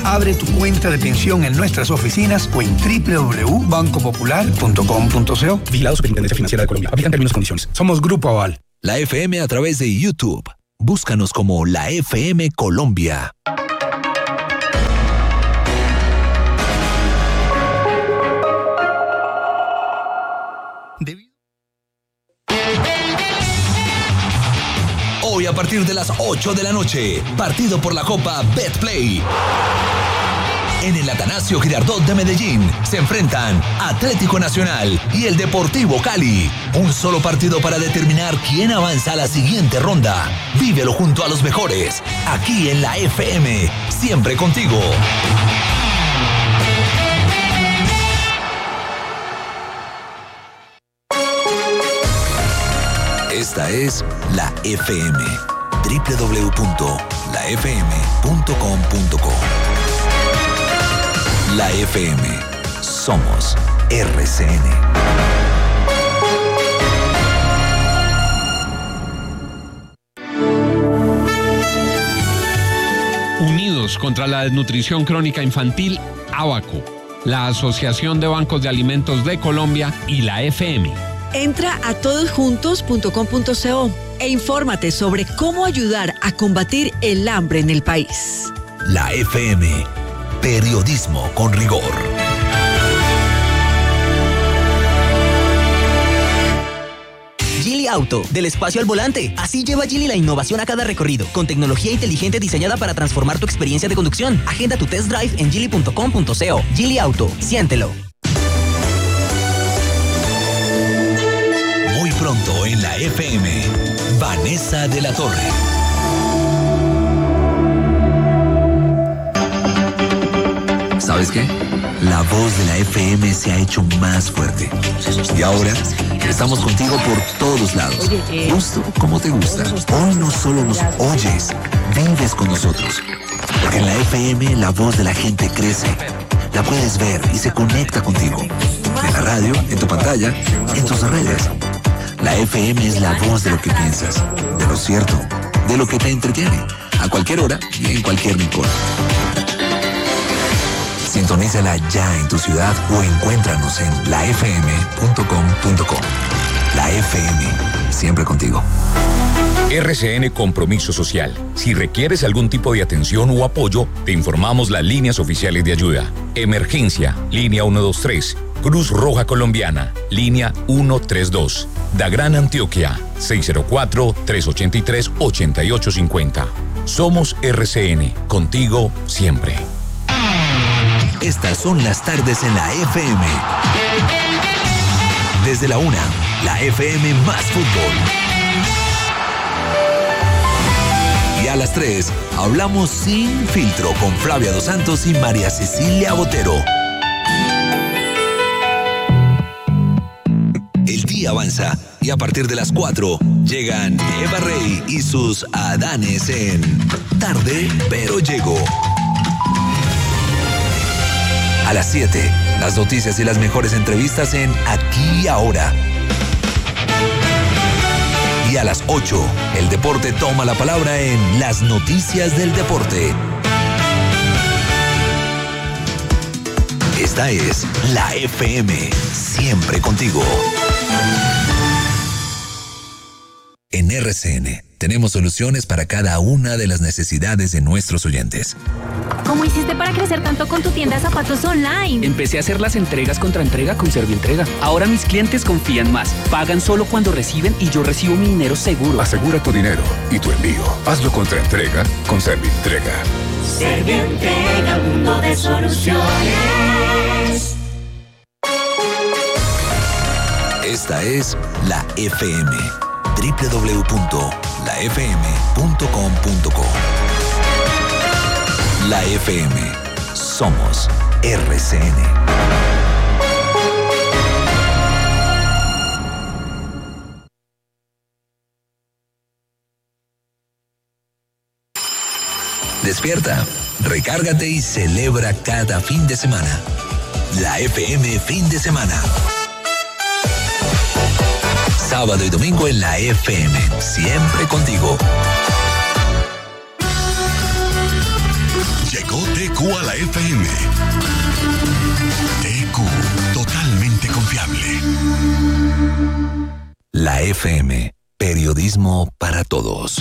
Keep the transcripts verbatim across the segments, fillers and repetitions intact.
Abre tu cuenta de pensión en nuestras oficinas o en doble u doble u doble u punto banco popular punto com punto co. Vigilado Superintendencia Financiera de Colombia. Aplican términos y condiciones. Somos Grupo Aval. La F M a través de YouTube. Búscanos como La F M Colombia. Hoy a partir de las ocho de la noche, partido por la Copa Betplay. En el Atanasio Girardot de Medellín se enfrentan Atlético Nacional y el Deportivo Cali. Un solo partido para determinar quién avanza a la siguiente ronda. Vívelo junto a los mejores, aquí en la F M, siempre contigo. Esta es la F M. doble u doble u doble u punto la f m punto com punto co. La F M. Somos R C N. Unidos contra la desnutrición crónica infantil, ABACO, la Asociación de Bancos de Alimentos de Colombia y la F M. Entra a todosjuntos punto com punto co e infórmate sobre cómo ayudar a combatir el hambre en el país. La F M. Periodismo con rigor. Geely Auto, del espacio al volante. Así lleva Geely la innovación a cada recorrido, con tecnología inteligente diseñada para transformar tu experiencia de conducción. Agenda tu test drive en geely punto com punto co. Geely Auto, siéntelo. Muy pronto en la F M, Vanessa de la Torre. ¿Sabes qué? La voz de la F M se ha hecho más fuerte. Y ahora estamos contigo por todos lados. Justo como te gusta. Hoy no solo nos oyes, vives con nosotros. Porque en la F M la voz de la gente crece. La puedes ver y se conecta contigo. En la radio, en tu pantalla, en tus redes. La F M es la voz de lo que piensas, de lo cierto, de lo que te entretiene, a cualquier hora y en cualquier rincón. Sintonízala ya en tu ciudad o encuéntranos en la f m punto com punto co. La F M, siempre contigo. R C N Compromiso Social. Si requieres algún tipo de atención o apoyo, te informamos las líneas oficiales de ayuda. Emergencia, línea ciento veintitrés. Cruz Roja Colombiana, línea ciento treinta y dos. Dagran Antioquia, seis cero cuatro, tres ocho tres, ocho ocho cinco cero. Somos R C N, contigo siempre. Estas son las tardes en la F M. Desde la una, la F M más fútbol. Y a las tres, hablamos sin filtro con Flavia Dos Santos y María Cecilia Botero. El día avanza y a partir de las cuatro llegan Eva Rey y sus Adanes en Tarde pero Llego. A las siete, las noticias y las mejores entrevistas en Aquí y Ahora. Y a las ocho, el deporte toma la palabra en Las Noticias del Deporte. Esta es la F M, siempre contigo. En R C N tenemos soluciones para cada una de las necesidades de nuestros oyentes. ¿Cómo hiciste para crecer tanto con tu tienda de zapatos online? Empecé a hacer las entregas contra entrega con Servientrega. Ahora mis clientes confían más. Pagan solo cuando reciben y yo recibo mi dinero seguro. Asegura tu dinero y tu envío. Hazlo contra entrega con Servientrega. Servientrega, mundo de soluciones. Esta es la F M. doble u doble u doble u punto la f m punto com punto co. La F M. Somos R C N. Despierta, recárgate y celebra cada fin de semana. La F M Fin de Semana. Sábado y domingo en la F M, siempre contigo. Llegó T Q a la F M. T Q, totalmente confiable. La F M, periodismo para todos.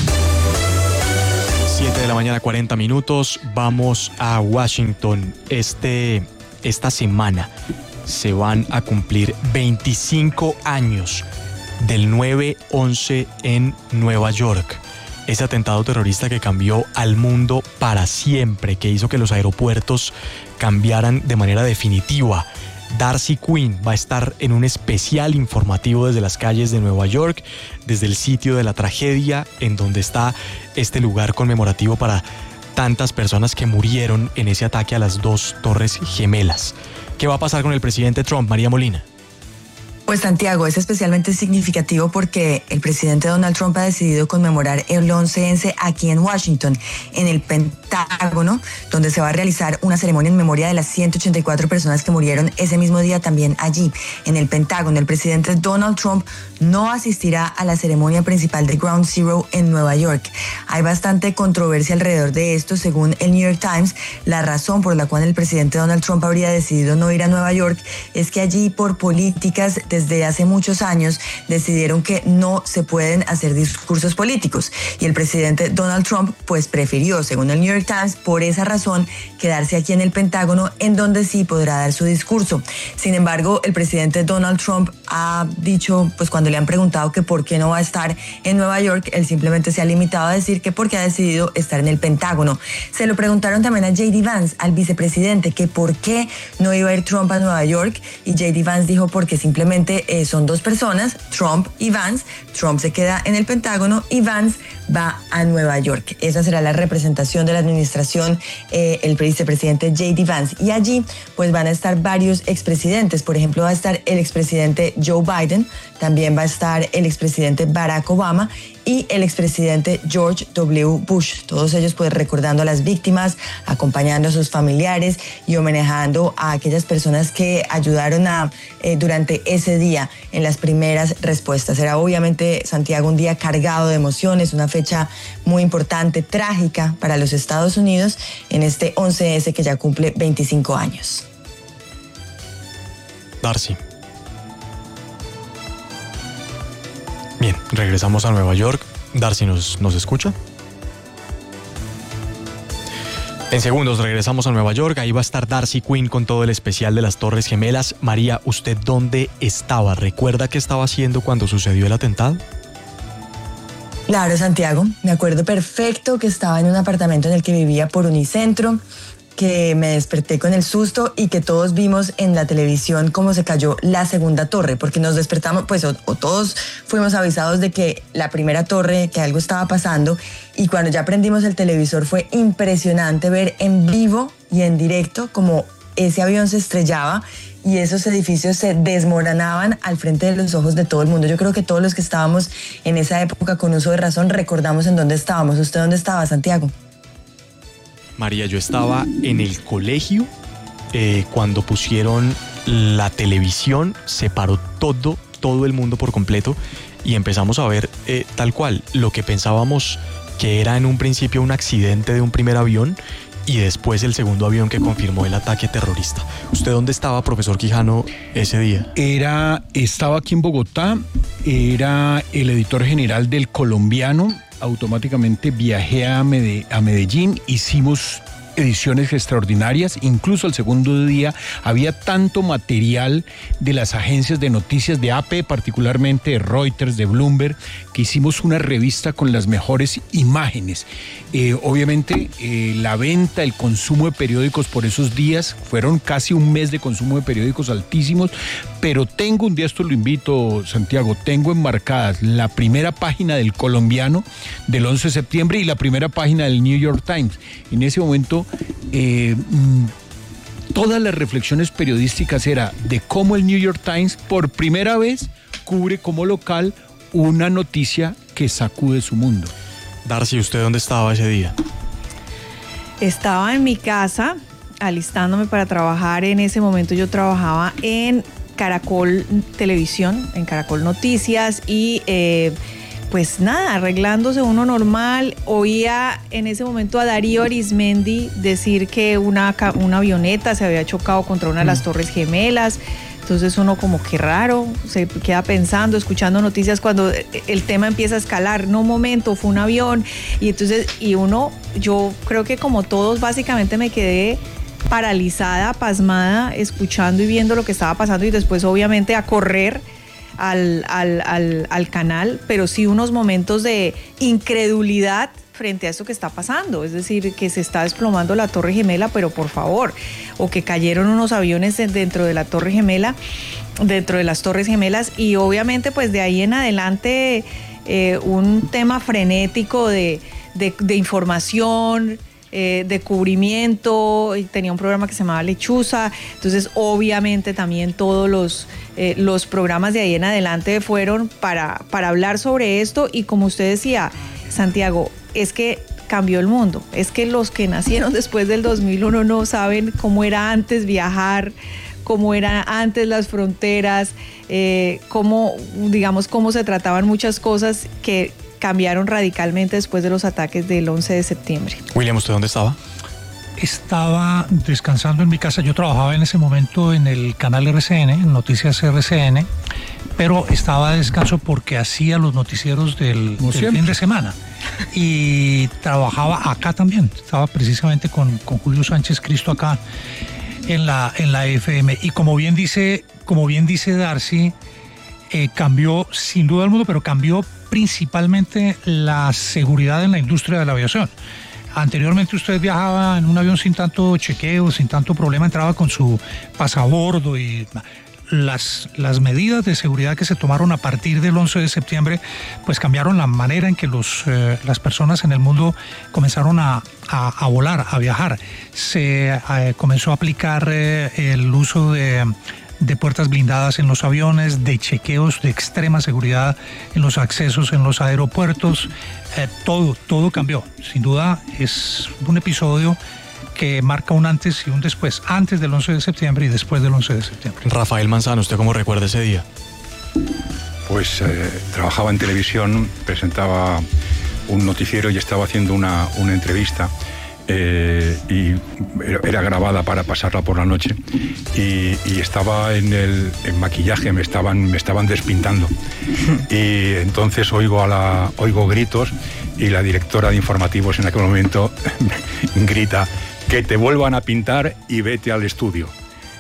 siete de la mañana, cuarenta minutos. Vamos a Washington. Este, esta semana se van a cumplir veinticinco años del nueve once en Nueva York. Ese atentado terrorista que cambió al mundo para siempre, que hizo que los aeropuertos cambiaran de manera definitiva. Darcy Quinn va a estar en un especial informativo desde las calles de Nueva York, desde el sitio de la tragedia, en donde está este lugar conmemorativo para tantas personas que murieron en ese ataque a las dos torres gemelas. ¿Qué va a pasar con el presidente Trump, María Molina? Pues Santiago, es especialmente significativo porque el presidente Donald Trump ha decidido conmemorar el once ese aquí en Washington, en el Pentágono, donde se va a realizar una ceremonia en memoria de las ciento ochenta y cuatro personas que murieron ese mismo día también allí, en el Pentágono. El presidente Donald Trump no asistirá a la ceremonia principal de Ground Zero en Nueva York. Hay bastante controversia alrededor de esto. Según el New York Times, la razón por la cual el presidente Donald Trump habría decidido no ir a Nueva York es que allí, por políticas de desde hace muchos años, decidieron que no se pueden hacer discursos políticos. Y el presidente Donald Trump pues prefirió, según el New York Times, por esa razón, quedarse aquí en el Pentágono, en donde sí podrá dar su discurso. Sin embargo, el presidente Donald Trump ha dicho, pues cuando le han preguntado que por qué no va a estar en Nueva York, él simplemente se ha limitado a decir que porque ha decidido estar en el Pentágono. Se lo preguntaron también a J D Vance, al vicepresidente, que por qué no iba a ir Trump a Nueva York, y J D Vance dijo porque simplemente Eh, son dos personas, Trump y Vance. Trump se queda en el Pentágono y Vance va a Nueva York. Esa será la representación de la administración, eh, el vicepresidente J D Vance. Y allí pues van a estar varios expresidentes. Por ejemplo, va a estar el expresidente Joe Biden, también va a estar el expresidente Barack Obama y el expresidente George W. Bush. Todos ellos pues recordando a las víctimas, acompañando a sus familiares y homenajeando a aquellas personas que ayudaron a, eh, durante ese día en las primeras respuestas. Será obviamente, Santiago, un día cargado de emociones, una fecha muy importante, trágica para los Estados Unidos en este once ese que ya cumple veinticinco años. Darcy. Bien, regresamos a Nueva York. Darcy, ¿nos, nos escucha? En segundos regresamos a Nueva York. Ahí va a estar Darcy Quinn con todo el especial de las Torres Gemelas. María, ¿usted dónde estaba? ¿Recuerda qué estaba haciendo cuando sucedió el atentado? Claro, Santiago. Me acuerdo perfecto que estaba en un apartamento en el que vivía por Unicentro, que me desperté con el susto y que todos vimos en la televisión cómo se cayó la segunda torre, porque nos despertamos, pues o, o todos fuimos avisados de que la primera torre, que algo estaba pasando, y cuando ya prendimos el televisor fue impresionante ver en vivo y en directo cómo ese avión se estrellaba y esos edificios se desmoronaban al frente de los ojos de todo el mundo. Yo creo que todos los que estábamos en esa época con uso de razón recordamos en dónde estábamos. ¿Usted dónde estaba, Santiago? María, yo estaba en el colegio eh, cuando pusieron la televisión, se paró todo, todo el mundo por completo y empezamos a ver eh, tal cual lo que pensábamos que era en un principio un accidente de un primer avión y después el segundo avión que confirmó el ataque terrorista. ¿Usted dónde estaba, profesor Quijano, ese día? Era, estaba aquí en Bogotá, era el editor general del Colombiano. Automáticamente viajé a Medellín, hicimos ediciones extraordinarias, incluso el segundo día había tanto material de las agencias de noticias de A P, particularmente de Reuters, de Bloomberg, que hicimos una revista con las mejores imágenes. Eh, obviamente eh, la venta, el consumo de periódicos por esos días, fueron casi un mes de consumo de periódicos altísimos, pero tengo un día, esto lo invito, Santiago, tengo enmarcadas la primera página del Colombiano del once de septiembre y la primera página del New York Times. En ese momento Eh, todas las reflexiones periodísticas era de cómo el New York Times por primera vez cubre como local una noticia que sacude su mundo. Darcy, ¿usted dónde estaba ese día? Estaba en mi casa alistándome para trabajar. En ese momento yo trabajaba en Caracol Televisión, en Caracol Noticias, y eh, pues nada, arreglándose uno normal. Oía en ese momento a Darío Arizmendi decir que una, una avioneta se había chocado contra una de las Torres Gemelas. Entonces uno como que raro, se queda pensando, escuchando noticias cuando el tema empieza a escalar. No, un momento, fue un avión. Y entonces, y uno, yo creo que como todos, básicamente me quedé paralizada, pasmada, escuchando y viendo lo que estaba pasando y después obviamente a correr al, al, al, al canal, pero sí unos momentos de incredulidad frente a esto que está pasando, es decir, que se está desplomando la Torre Gemela, pero por favor, o que cayeron unos aviones dentro de la Torre Gemela, dentro de las Torres Gemelas, y obviamente pues de ahí en adelante eh, un tema frenético de, de, de información, eh, de cubrimiento. Tenía un programa que se llamaba Lechuza, entonces obviamente también todos los, eh, los programas de ahí en adelante fueron para, para hablar sobre esto, y como usted decía, Santiago, es que cambió el mundo, es que los que nacieron después del dos mil uno no saben cómo era antes viajar, cómo eran antes las fronteras, eh, cómo, digamos, cómo se trataban muchas cosas que cambiaron radicalmente después de los ataques del once de septiembre. William, ¿usted dónde estaba? Estaba descansando en mi casa. Yo trabajaba en ese momento en el canal R C N, en Noticias R C N, pero estaba de descanso porque hacía los noticieros del, del fin de semana. Y trabajaba acá también. Estaba precisamente con, con Julio Sánchez Cristo acá en la, en la F M. Y como bien dice, como bien dice Darcy, eh, cambió sin duda el mundo, pero cambió principalmente la seguridad en la industria de la aviación. Anteriormente usted viajaba en un avión sin tanto chequeo, sin tanto problema, entraba con su pasabordo, y las, las medidas de seguridad que se tomaron a partir del once de septiembre pues cambiaron la manera en que los, eh, las personas en el mundo comenzaron a, a, a volar, a viajar. Se eh, comenzó a aplicar eh, el uso de... de puertas blindadas en los aviones, de chequeos de extrema seguridad en los accesos en los aeropuertos. Eh, todo, todo cambió. Sin duda es un episodio que marca un antes y un después, antes del once de septiembre y después del once de septiembre. Rafael Manzano, ¿usted cómo recuerda ese día? Pues eh, trabajaba en televisión, presentaba un noticiero y estaba haciendo una, una entrevista. Eh, y era grabada para pasarla por la noche, y, y estaba en el en maquillaje, me estaban, me estaban despintando, y entonces oigo, a la, oigo gritos, y la directora de informativos en aquel momento grita: que te vuelvan a pintar y vete al estudio.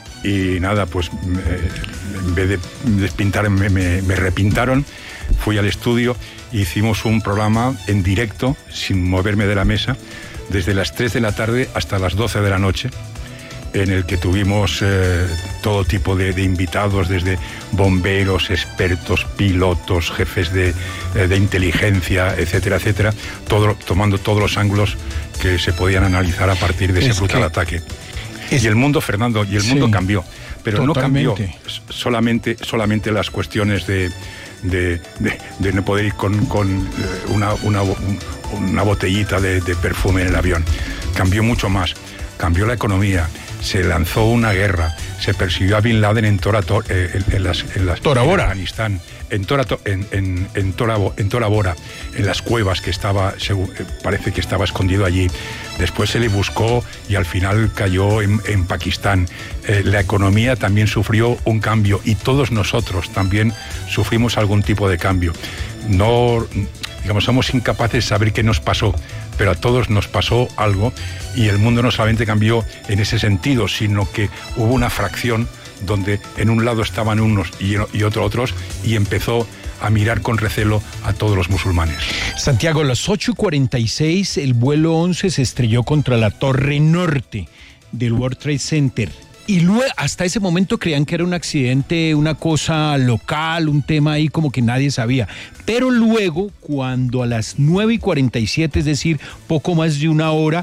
Y nada, pues eh, en vez de despintar me, me, me repintaron, fui al estudio e hicimos un programa en directo sin moverme de la mesa desde las tres de la tarde hasta las doce de la noche, en el que tuvimos eh, todo tipo de, de invitados, desde bomberos, expertos, pilotos, jefes de, de inteligencia, etcétera, etcétera, todo, tomando todos los ángulos que se podían analizar a partir de ese es brutal que, ataque. Es, y el mundo, Fernando, y el sí, mundo cambió, pero totalmente. No cambió solamente, solamente las cuestiones de, de, de, de no poder ir con, con una, una, una botellita de, de perfume en el avión. Cambió mucho más, cambió la economía, se lanzó una guerra, se persiguió a Bin Laden en Tora, eh, en, en las, en las Tora Bora. En Afganistán, en Tora, en, en, en, Tora, en Tora Bora, en las cuevas que estaba, según, parece que estaba escondido allí. Después se le buscó y al final cayó en, en Pakistán. Eh, la economía también sufrió un cambio, y todos nosotros también sufrimos algún tipo de cambio. No, digamos, somos incapaces de saber qué nos pasó, pero a todos nos pasó algo, y el mundo no solamente cambió en ese sentido, sino que hubo una fracción donde en un lado estaban unos y, y otro otros, y empezó a mirar con recelo a todos los musulmanes. Santiago, a las ocho y cuarenta y seis el vuelo once se estrelló contra la torre norte del World Trade Center. Y luego, hasta ese momento creían que era un accidente, una cosa local, un tema ahí como que nadie sabía. Pero luego, cuando a las nueve y cuarenta y siete, es decir, poco más de una hora,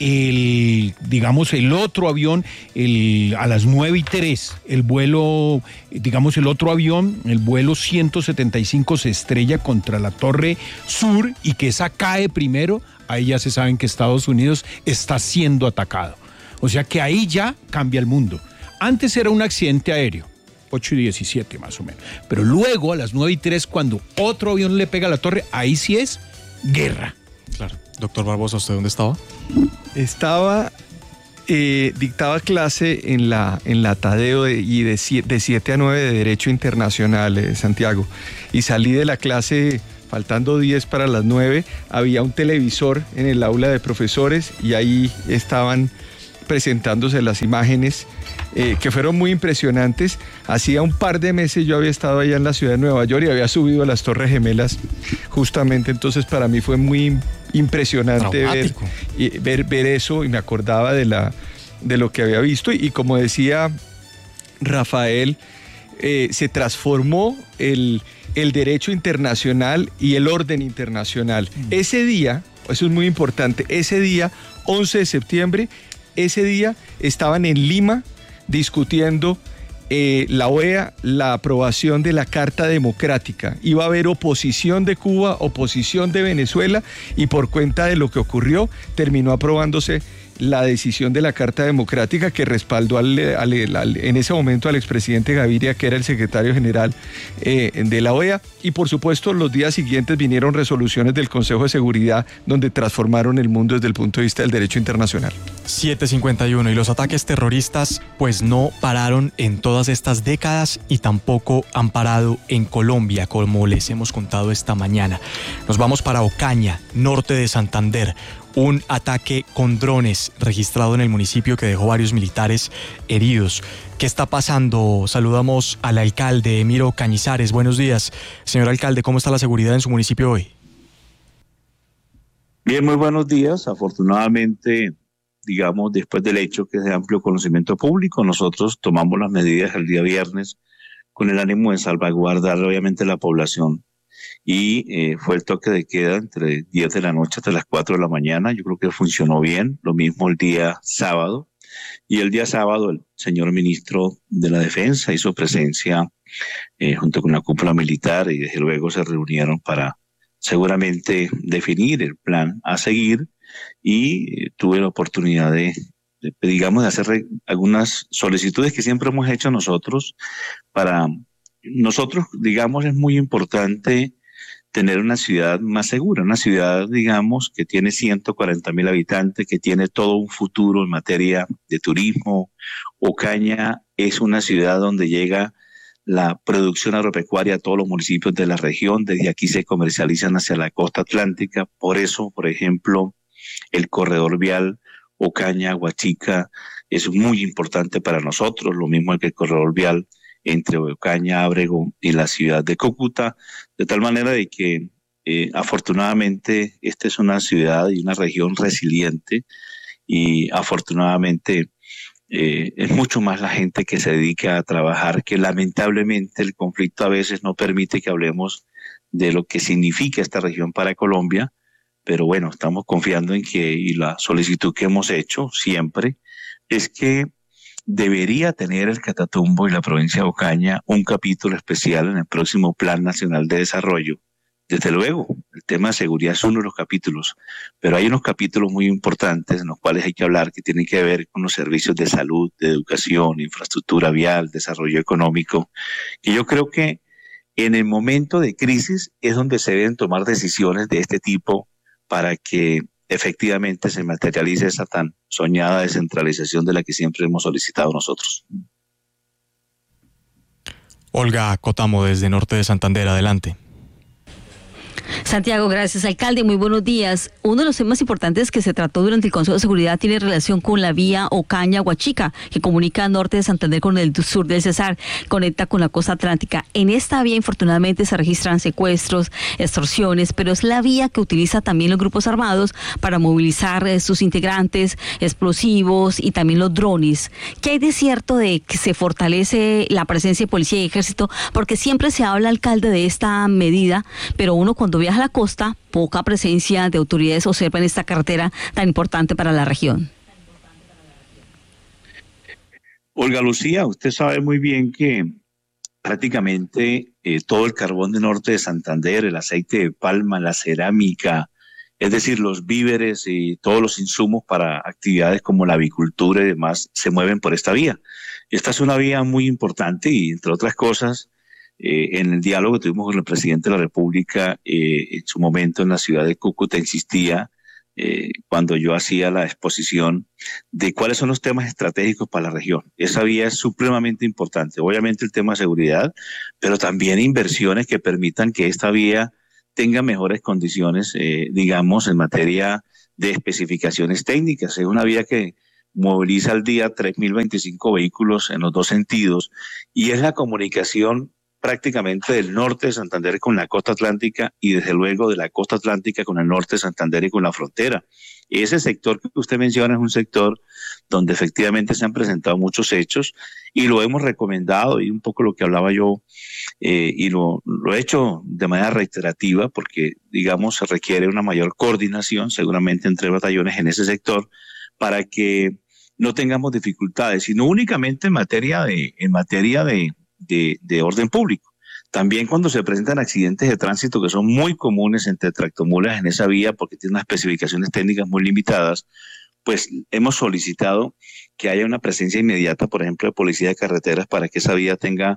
el, digamos, el otro avión, el, a las nueve y tres, el vuelo, digamos, el otro avión, el vuelo ciento setenta y cinco se estrella contra la torre sur, y que esa cae primero. Ahí ya se saben que Estados Unidos está siendo atacado. O sea que ahí ya cambia el mundo. Antes era un accidente aéreo, ocho y diecisiete más o menos. Pero luego a las nueve y tres, cuando otro avión le pega a la torre, ahí sí es guerra. Claro. Doctor Barbosa, ¿usted dónde estaba? Estaba, eh, dictaba clase en la, en la Tadeo de, y de siete a nueve de Derecho Internacional, eh, Santiago. Y salí de la clase faltando diez para las nueve. Había un televisor en el aula de profesores y ahí estaban presentándose las imágenes eh, que fueron muy impresionantes. Hacía un par de meses yo había estado allá en la ciudad de Nueva York y había subido a las Torres Gemelas justamente, entonces para mí fue muy impresionante ver, y, ver, ver eso, y me acordaba de, la, de lo que había visto, y, y como decía Rafael, eh, se transformó el, el derecho internacional y el orden internacional. Mm. Ese día, eso es muy importante, ese día, once de septiembre, ese día estaban en Lima discutiendo eh, la O E A la aprobación de la Carta Democrática. Iba a haber oposición de Cuba, oposición de Venezuela, y por cuenta de lo que ocurrió terminó aprobándose la decisión de la Carta Democrática, que respaldó al, al, al, en ese momento al expresidente Gaviria, que era el secretario general eh, de la O E A, y por supuesto los días siguientes vinieron resoluciones del Consejo de Seguridad donde transformaron el mundo desde el punto de vista del derecho internacional. siete cincuenta y uno, y los ataques terroristas pues no pararon en todas estas décadas y tampoco han parado en Colombia, como les hemos contado esta mañana. Nos vamos para Ocaña, norte de Santander. Un ataque con drones registrado en el municipio que dejó varios militares heridos. ¿Qué está pasando? Saludamos al alcalde Emiro Cañizares. Buenos días. Señor alcalde, ¿cómo está la seguridad en su municipio hoy? Bien, muy buenos días. Afortunadamente, digamos, después del hecho que es de amplio conocimiento público, nosotros tomamos las medidas el día viernes con el ánimo de salvaguardar obviamente la población. Y eh, fue el toque de queda entre diez de la noche hasta las cuatro de la mañana. Yo creo que funcionó bien. Lo mismo el día sábado. Y el día sábado el señor ministro de la Defensa hizo presencia eh, junto con la cúpula militar, y desde luego se reunieron para seguramente definir el plan a seguir. Y eh, tuve la oportunidad de, de, digamos, de hacer algunas solicitudes que siempre hemos hecho nosotros para... Nosotros, digamos, es muy importante tener una ciudad más segura, una ciudad, digamos, que tiene ciento cuarenta mil habitantes, que tiene todo un futuro en materia de turismo. Ocaña es una ciudad donde llega la producción agropecuaria a todos los municipios de la región. Desde aquí se comercializan hacia la costa atlántica. Por eso, por ejemplo, el corredor vial Ocaña-Huachica es muy importante para nosotros, lo mismo que el corredor vial entre Ocaña, Ábrego y la ciudad de Cúcuta, de tal manera de que eh, afortunadamente esta es una ciudad y una región resiliente, y afortunadamente eh, es mucho más la gente que se dedica a trabajar, que lamentablemente el conflicto a veces no permite que hablemos de lo que significa esta región para Colombia, pero bueno, estamos confiando en que, y la solicitud que hemos hecho siempre, es que debería tener el Catatumbo y la provincia de Ocaña un capítulo especial en el próximo Plan Nacional de Desarrollo. Desde luego, el tema de seguridad es uno de los capítulos, pero hay unos capítulos muy importantes en los cuales hay que hablar, que tienen que ver con los servicios de salud, de educación, infraestructura vial, desarrollo económico, y yo creo que en el momento de crisis es donde se deben tomar decisiones de este tipo para que efectivamente se materialice esa tan soñada descentralización de la que siempre hemos solicitado nosotros. Olga Cotamo, desde Norte de Santander, adelante. Santiago, gracias. Alcalde, muy buenos días. Uno de los temas importantes que se trató durante el Consejo de Seguridad tiene relación con la vía Ocaña-Huachica, que comunica norte de Santander con el sur del Cesar, conecta con la costa atlántica. En esta vía, infortunadamente, se registran secuestros, extorsiones, pero es la vía que utiliza también los grupos armados para movilizar eh, sus integrantes, explosivos y también los drones. ¿Qué hay de cierto de que se fortalece la presencia de policía y ejército? Porque siempre se habla, alcalde, de esta medida, pero uno cuando viaja a la costa, poca presencia de autoridades observa en esta carretera tan importante para la región. Olga Lucía, usted sabe muy bien que prácticamente eh, todo el carbón del norte de Santander, el aceite de palma, la cerámica, Es decir, los víveres y todos los insumos para actividades como la avicultura y demás se mueven por esta vía. Esta es una vía muy importante y, entre otras cosas, eh, en el diálogo que tuvimos con el presidente de la República, eh, en su momento en la ciudad de Cúcuta, insistía, eh, cuando yo hacía la exposición, de cuáles son los temas estratégicos para la región. Esa vía es supremamente importante. Obviamente el tema de seguridad, pero también inversiones que permitan que esta vía tenga mejores condiciones, eh, digamos, en materia de especificaciones técnicas. Es una vía que moviliza al día tres mil veinticinco vehículos en los dos sentidos y es la comunicación prácticamente del norte de Santander con la costa atlántica y desde luego de la costa atlántica con el norte de Santander y con la frontera. Ese sector que usted menciona es un sector donde efectivamente se han presentado muchos hechos y lo hemos recomendado, y un poco lo que hablaba yo, eh, y lo, lo he hecho de manera reiterativa porque, digamos, se requiere una mayor coordinación seguramente entre batallones en ese sector para que no tengamos dificultades, sino únicamente en materia de, en materia de, de, de orden público. También cuando se presentan accidentes de tránsito que son muy comunes entre tractomulas en esa vía porque tiene unas especificaciones técnicas muy limitadas, pues hemos solicitado que haya una presencia inmediata, por ejemplo, de policía de carreteras para que esa vía tenga,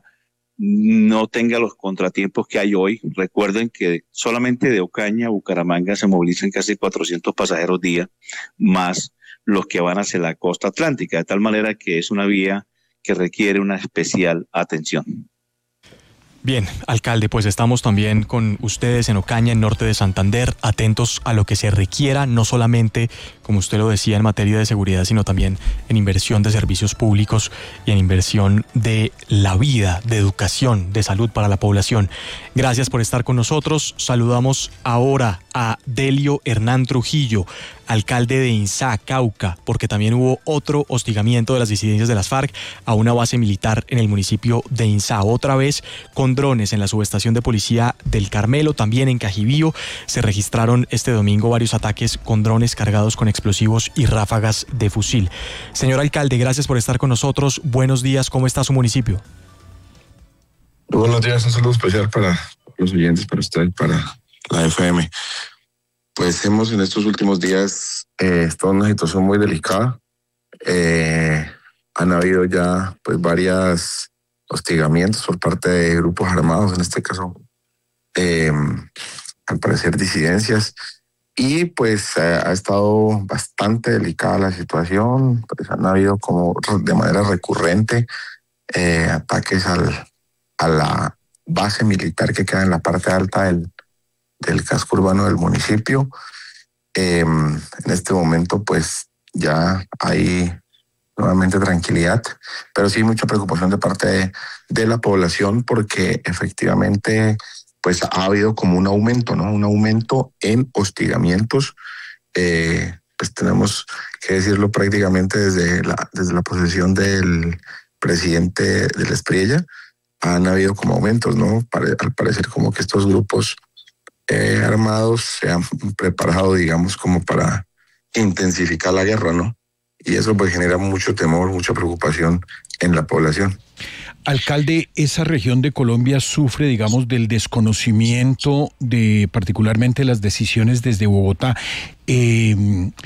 no tenga los contratiempos que hay hoy. Recuerden que solamente de Ocaña a Bucaramanga se movilizan casi cuatrocientos pasajeros día, más los que van hacia la costa atlántica, de tal manera que es una vía que requiere una especial atención. Bien, alcalde, pues estamos también con ustedes en Ocaña, en norte de Santander, atentos a lo que se requiera, no solamente, como usted lo decía, en materia de seguridad, sino también en inversión de servicios públicos y en inversión de la vida, de educación, de salud para la población. Gracias por estar con nosotros. Saludamos ahora a Delio Hernán Trujillo, alcalde de Insá, Cauca, porque también hubo otro hostigamiento de las disidencias de las FARC a una base militar en el municipio de Insá, otra vez con drones en la subestación de policía del Carmelo, también en Cajibío. Se registraron este domingo varios ataques con drones cargados con explosivos y ráfagas de fusil. Señor alcalde, gracias por estar con nosotros. Buenos días, ¿cómo está su municipio? Buenos días, un saludo especial para los oyentes, para usted, para la F M. Pues hemos en estos últimos días eh, estado en una situación muy delicada. Eh, han habido ya pues varios hostigamientos por parte de grupos armados, en este caso, eh, al parecer disidencias, y pues eh, ha estado bastante delicada la situación. Pues han habido como de manera recurrente eh, ataques al, a la base militar que queda en la parte alta del del casco urbano del municipio. Eh, en este momento pues ya hay nuevamente tranquilidad, pero sí mucha preocupación de parte de, de la población porque efectivamente pues ha habido como un aumento, ¿no? Un aumento en hostigamientos. Eh, pues tenemos que decirlo prácticamente desde la, desde la posesión del presidente del Espriella, han habido como aumentos, ¿no? Pare, al parecer como que estos grupos Eh, armados se han preparado, digamos, como para intensificar la guerra, ¿no? Y eso pues genera mucho temor, mucha preocupación en la población. Alcalde, esa región de Colombia sufre, digamos, del desconocimiento de particularmente las decisiones desde Bogotá. Eh,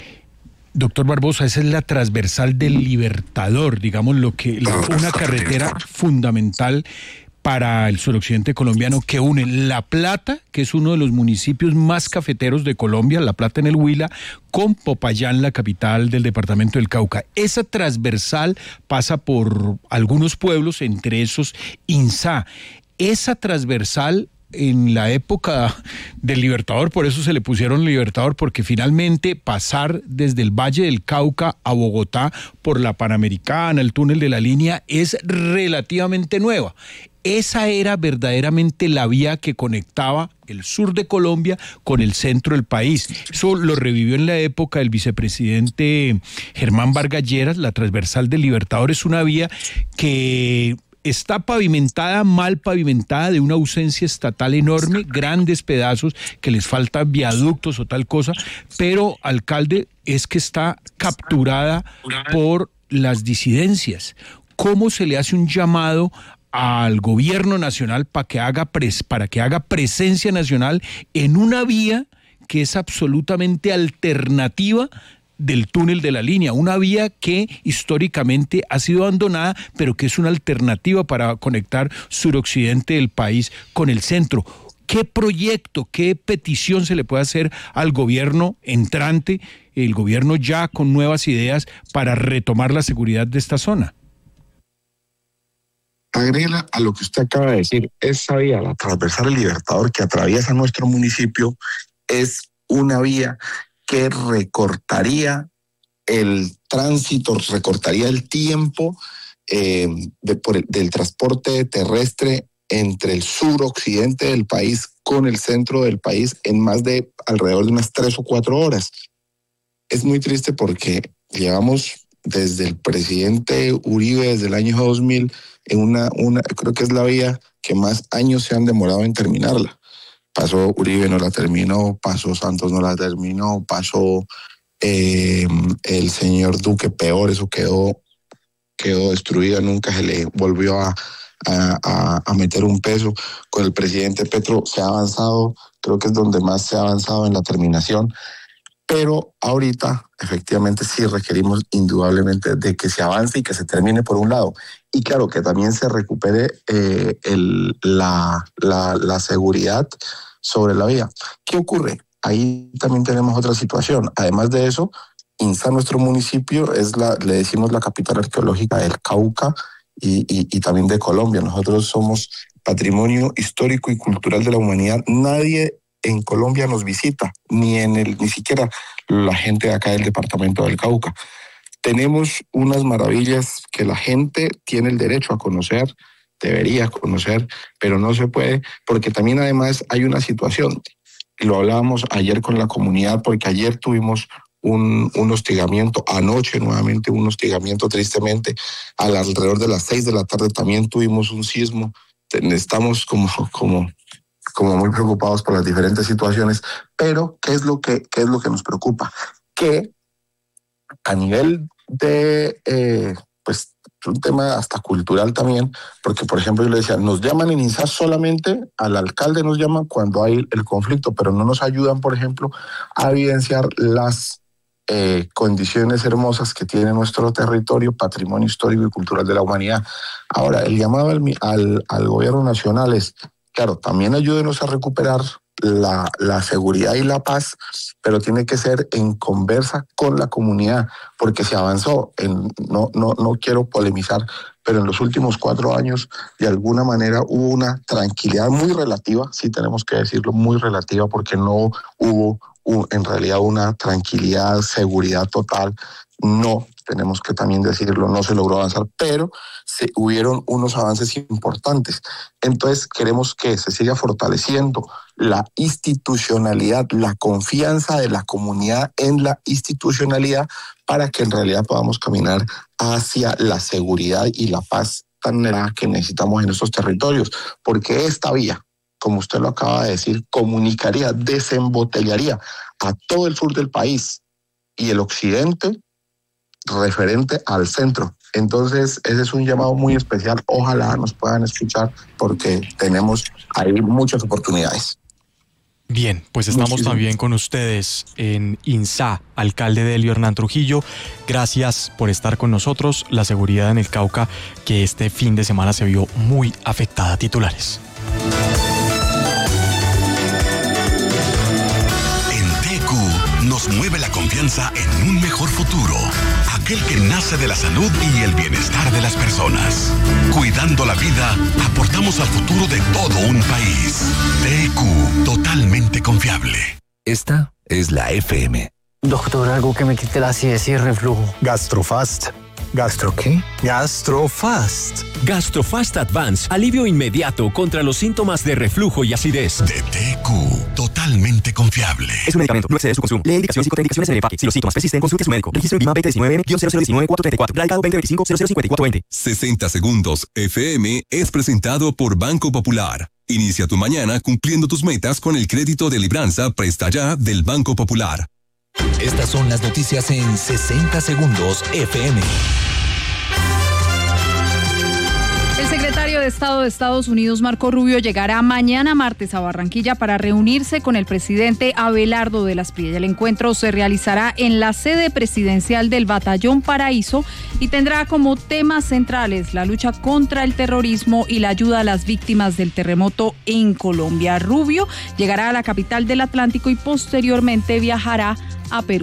Doctor Barbosa, esa es la transversal del Libertador, digamos, lo que una carretera fundamental para el suroccidente colombiano que une La Plata, que es uno de los municipios más cafeteros de Colombia, La Plata en el Huila, con Popayán, la capital del departamento del Cauca. Esa transversal pasa por algunos pueblos, entre esos Insá. Esa transversal en la época del Libertador, por eso se le pusieron Libertador, porque finalmente pasar desde el Valle del Cauca a Bogotá por la Panamericana, el túnel de la línea, es relativamente nueva. Esa era verdaderamente la vía que conectaba el sur de Colombia con el centro del país. Eso lo revivió en la época del vicepresidente Germán Vargas Lleras. La transversal del Libertador es una vía que está pavimentada, mal pavimentada, de una ausencia estatal enorme, grandes pedazos que les faltan viaductos o tal cosa, pero, alcalde, es que está capturada por las disidencias. ¿Cómo se le hace un llamado al gobierno nacional para que haga pres, para que haga presencia nacional en una vía que es absolutamente alternativa del túnel de la línea, una vía que históricamente ha sido abandonada, pero que es una alternativa para conectar suroccidente del país con el centro. ¿Qué proyecto, qué petición se le puede hacer al gobierno entrante, el gobierno ya con nuevas ideas para retomar la seguridad de esta zona? Agrega a lo que usted acaba de decir, esa vía, la transversal El Libertador, que atraviesa nuestro municipio, es una vía que recortaría el tránsito, recortaría el tiempo eh, de, por el, del transporte terrestre entre el suroccidente del país con el centro del país en más de alrededor de unas tres o cuatro horas. Es muy triste porque llevamos desde el presidente Uribe, desde el año dos mil, en una, una, creo que es la vía que más años se han demorado en terminarla. Pasó Uribe, no la terminó, pasó Santos, no la terminó, pasó eh, el señor Duque, peor, eso quedó, quedó destruida, nunca se le volvió a, a, a meter un peso. Con el presidente Petro se ha avanzado, creo que es donde más se ha avanzado en la terminación, pero ahorita efectivamente sí requerimos indudablemente de que se avance y que se termine por un lado. Y claro, que también se recupere eh, el, la, la, la seguridad sobre la vía. ¿Qué ocurre? Ahí también tenemos otra situación. Además de eso, INSA, nuestro municipio, es la, le decimos la capital arqueológica del Cauca y, y, y también de Colombia. Nosotros somos patrimonio histórico y cultural de la humanidad. Nadie en Colombia nos visita, ni en el, ni siquiera la gente de acá del departamento del Cauca. Tenemos unas maravillas que la gente tiene el derecho a conocer, debería conocer, pero no se puede, porque también además hay una situación, y lo hablábamos ayer con la comunidad, porque ayer tuvimos un, un hostigamiento, anoche nuevamente un hostigamiento tristemente, alrededor de las seis de la tarde también tuvimos un sismo. Estamos como, como, como muy preocupados por las diferentes situaciones, pero ¿qué es lo que, qué es lo que nos preocupa? Que a nivel de, eh, pues, es un tema hasta cultural también, porque, por ejemplo, yo le decía, nos llaman en INSA solamente, al alcalde nos llaman cuando hay el conflicto, pero no nos ayudan, por ejemplo, a evidenciar las eh, condiciones hermosas que tiene nuestro territorio, patrimonio histórico y cultural de la humanidad. Ahora, el llamado al, al, al gobierno nacional es, claro, también ayúdenos a recuperar La, la seguridad y la paz, pero tiene que ser en conversa con la comunidad, porque se avanzó. En, no, no, no quiero polemizar, pero en los últimos cuatro años, de alguna manera, hubo una tranquilidad muy relativa, sí tenemos que decirlo, muy relativa, porque no hubo, hubo en realidad una tranquilidad, seguridad total. No, tenemos que también decirlo, no se logró avanzar, pero se hubieron unos avances importantes. Entonces queremos que se siga fortaleciendo la institucionalidad, la confianza de la comunidad en la institucionalidad, para que en realidad podamos caminar hacia la seguridad y la paz tan que necesitamos en estos territorios, porque esta vía, como usted lo acaba de decir, comunicaría, desembotellaría a todo el sur del país y el occidente referente al centro. Entonces, ese es un llamado muy especial. Ojalá nos puedan escuchar, porque tenemos ahí muchas oportunidades. Bien, pues estamos Muchísimas. también con ustedes en INSA, alcalde Delio Hernán Trujillo. Gracias por estar con nosotros. La seguridad en el Cauca, que este fin de semana se vio muy afectada. Titulares. Nos mueve la confianza en un mejor futuro, aquel que nace de la salud y el bienestar de las personas. Cuidando la vida, aportamos al futuro de todo un país. T E Q, totalmente confiable. Esta es la F M. Doctor, algo que me quite la acidez y el reflujo. Gastrofast. ¿Gastro qué? Gastrofast. Gastrofast Advance, alivio inmediato contra los síntomas de reflujo y acidez. De T E Q, totalmente confiable. Es un medicamento, no excede su consumo. Lee indicaciones y contraindicaciones en el empaque. Si los síntomas persisten, consulte a su médico. Registro en BIMA veinte diecinueve cero cero uno cuatro tres cuatro. Radicado veinte veinticinco cero cero cincuenta y cuatro veinte. sesenta segundos F M es presentado por Banco Popular. Inicia tu mañana cumpliendo tus metas con el crédito de Libranza Presta Ya del Banco Popular. Estas son las noticias en sesenta segundos F M. El secretario de Estado de Estados Unidos, Marco Rubio, llegará mañana martes a Barranquilla para reunirse con el presidente Abelardo de las Prie. El encuentro se realizará en la sede presidencial del Batallón Paraíso y tendrá como temas centrales la lucha contra el terrorismo y la ayuda a las víctimas del terremoto en Colombia. Rubio llegará a la capital del Atlántico y posteriormente viajará a Perú.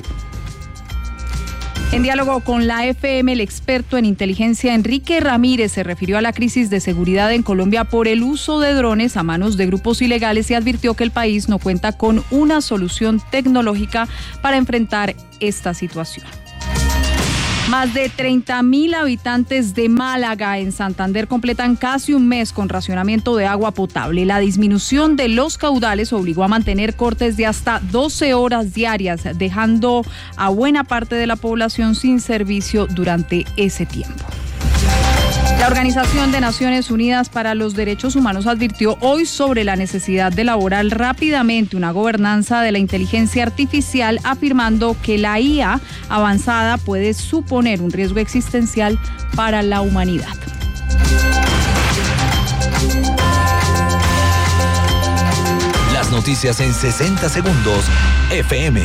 En diálogo con la F M, el experto en inteligencia Enrique Ramírez se refirió a la crisis de seguridad en Colombia por el uso de drones a manos de grupos ilegales y advirtió que el país no cuenta con una solución tecnológica para enfrentar esta situación. Más de treinta mil habitantes de Málaga en Santander completan casi un mes con racionamiento de agua potable. La disminución de los caudales obligó a mantener cortes de hasta doce horas diarias, dejando a buena parte de la población sin servicio durante ese tiempo. La Organización de Naciones Unidas para los Derechos Humanos advirtió hoy sobre la necesidad de elaborar rápidamente una gobernanza de la inteligencia artificial, afirmando que la I A avanzada puede suponer un riesgo existencial para la humanidad. Las noticias en sesenta segundos, F M.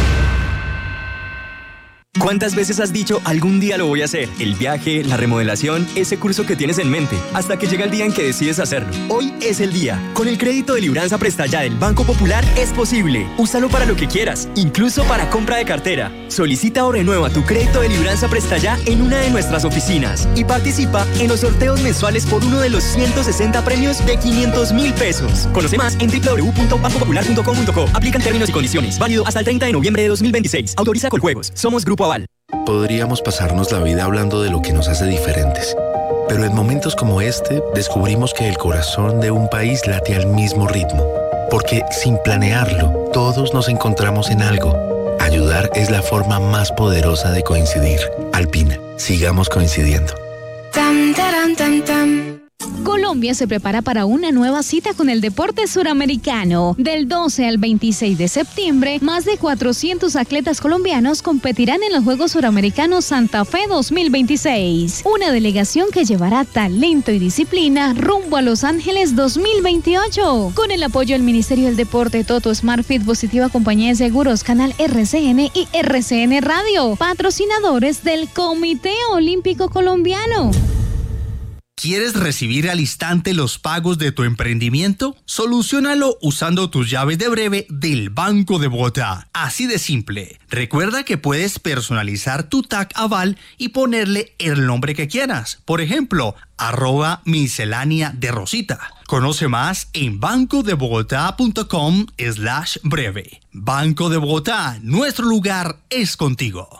¿Cuántas veces has dicho algún día lo voy a hacer? El viaje, la remodelación, ese curso que tienes en mente, hasta que llega el día en que decides hacerlo. Hoy es el día. Con el crédito de Libranza Presta Ya del Banco Popular es posible. Úsalo para lo que quieras, incluso para compra de cartera. Solicita o renueva tu crédito de Libranza Presta Ya en una de nuestras oficinas y participa en los sorteos mensuales por uno de los ciento sesenta premios de quinientos mil pesos. Conoce más en doble u doble u doble u punto banco popular punto com punto co. Aplican términos y condiciones. Válido hasta el treinta de noviembre de dos mil veintiséis. Autoriza Coljuegos. Somos Grupo Aval. Podríamos pasarnos la vida hablando de lo que nos hace diferentes, pero en momentos como este descubrimos que el corazón de un país late al mismo ritmo, porque sin planearlo, todos nos encontramos en algo. Ayudar es la forma más poderosa de coincidir. Alpina, sigamos coincidiendo. Tam, taram, tam, tam. Colombia se prepara para una nueva cita con el deporte suramericano. Del doce al veintiséis de septiembre, más de cuatrocientos atletas colombianos competirán en los Juegos Suramericanos Santa Fe dos mil veintiséis. Una delegación que llevará talento y disciplina rumbo a Los Ángeles dos mil veintiocho. Con el apoyo del Ministerio del Deporte, Toto, SmartFit, Positiva Compañía de Seguros, Canal R C N y R C N Radio. Patrocinadores del Comité Olímpico Colombiano. ¿Quieres recibir al instante los pagos de tu emprendimiento? Soluciónalo usando tus llaves de breve del Banco de Bogotá. Así de simple. Recuerda que puedes personalizar tu tag aval y ponerle el nombre que quieras. Por ejemplo, arroba miscelánea de Rosita. Conoce más en bancodebogotá.com slash breve. Banco de Bogotá, nuestro lugar es contigo.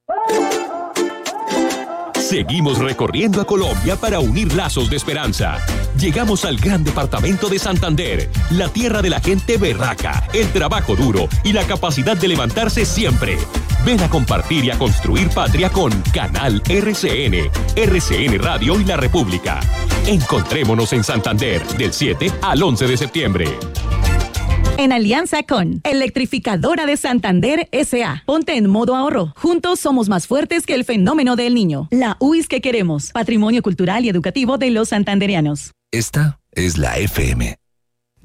Seguimos recorriendo a Colombia para unir lazos de esperanza. Llegamos al gran departamento de Santander, la tierra de la gente berraca, el trabajo duro y la capacidad de levantarse siempre. Ven a compartir y a construir patria con Canal R C N, R C N Radio y La República. Encontrémonos en Santander del siete al once de septiembre. En alianza con Electrificadora de Santander S A Ponte en modo ahorro. Juntos somos más fuertes que el fenómeno del niño. La U I S que queremos. Patrimonio cultural y educativo de los santandereanos. Esta es la F M.